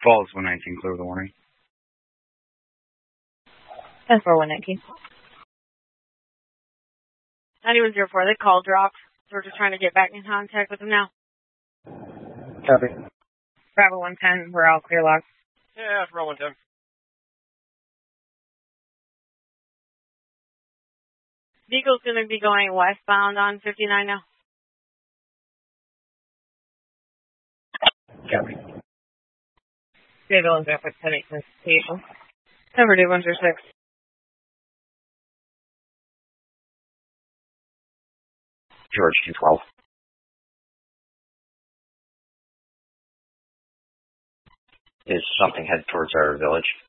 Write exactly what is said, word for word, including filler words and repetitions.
Falls one nineteen, clear with a warning. ten four one nineteen. ninety-one zero four, the call dropped. So we're just trying to get back in contact with them now. Copy. Bravo one ten, we're all clear log. Yeah, Bravo one ten. Vehicle's going to be going westbound on fifty-nine now. Copy. David Owens Airport ten eight station. Cover day one zero six. George two twelve. Is something head towards our village?